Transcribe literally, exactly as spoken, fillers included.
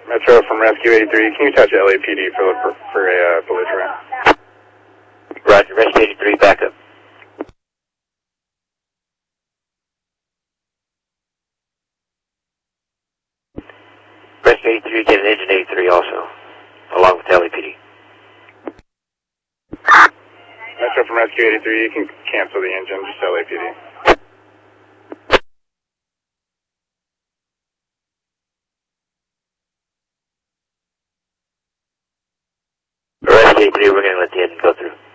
Metro from Rescue eighty-three, can you touch L A P D for, for, for a uh, belligerent? Roger, Rescue eighty-three, back up. Rescue eighty-three, get an engine eighty-three also, along with L A P D. Metro from Rescue eighty-three, you can cancel the engine, just L A P D. Rescue eighty-three, we're going to let the engine go through.